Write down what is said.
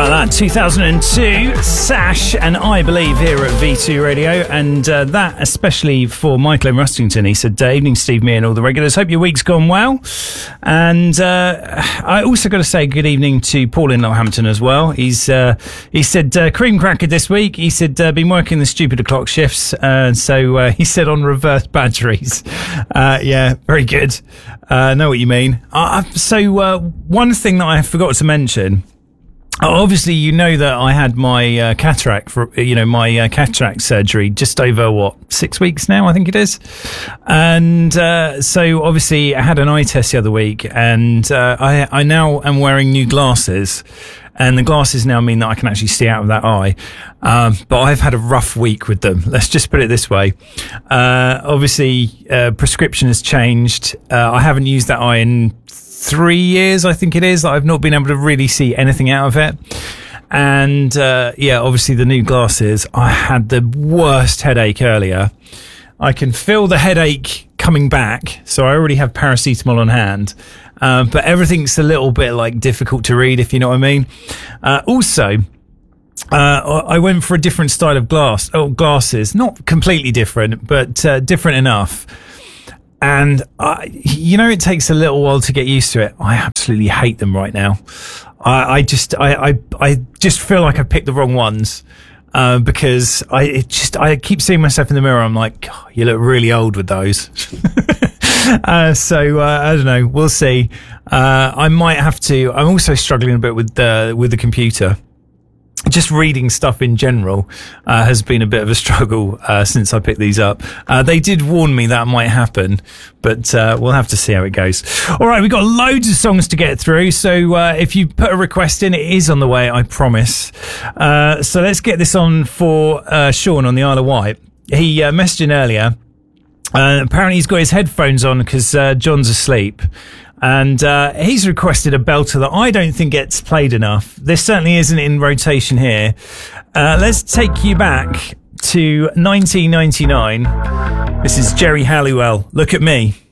That 2002, Sash and I Believe here at V2 Radio, and that especially for Michael M. Rustington. He said, evening Steve, me and all the regulars, hope your week's gone well. And I also got to say good evening to Paul in Northampton as well. He said cream cracker this week. He said been working the stupid o'clock shifts, so he said on reverse batteries. Yeah, very good. Know what you mean. So one thing that I forgot to mention. Obviously, you know that I had my cataract cataract surgery just over 6 weeks now, I think it is. And so obviously I had an eye test the other week, and I now am wearing new glasses, and the glasses now mean that I can actually see out of that eye. But I've had a rough week with them. Let's just put it this way. Obviously, prescription has changed. I haven't used that eye in 3 years, I think it is, that I've not been able to really see anything out of it. And obviously the new glasses, I had the worst headache earlier. I can feel the headache coming back, so I already have paracetamol on hand. But everything's a little bit difficult to read, if you know what I mean. Also, I went for a different style of glasses, not completely different, but different enough. And, it takes a little while to get used to it. I absolutely hate them right now. I just feel like I picked the wrong ones, because I keep seeing myself in the mirror. I'm like, God, you look really old with those. So I don't know. We'll see. I might have to. I'm also struggling a bit with the computer. Just reading stuff in general has been a bit of a struggle since I picked these up. They did warn me that might happen, but we'll have to see how it goes. All right, we've got loads of songs to get through, so if you put a request in, it is on the way, I promise. So let's get this on for Sean on the Isle of Wight. He messaged in earlier. Apparently he's got his headphones on because John's asleep. And he's requested a belter that I don't think gets played enough. This certainly isn't in rotation here. Let's take you back to 1999. This is Jerry Halliwell. Look at me.